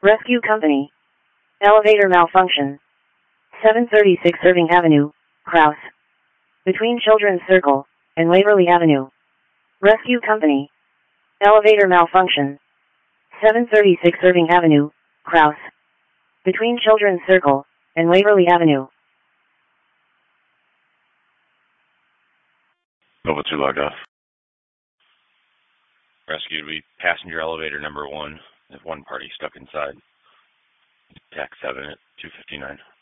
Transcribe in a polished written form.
Rescue Company. Elevator malfunction. 736 Irving Avenue, Crouse. Between Children's Circle and Waverly Avenue. Rescue Company. Elevator malfunction. 736 Irving Avenue, Crouse. Between Children's Circle and Waverly Avenue. Nova 2 logged off. Rescue to be passenger elevator number 1. There's one party stuck inside. TAC 7 at 2:59.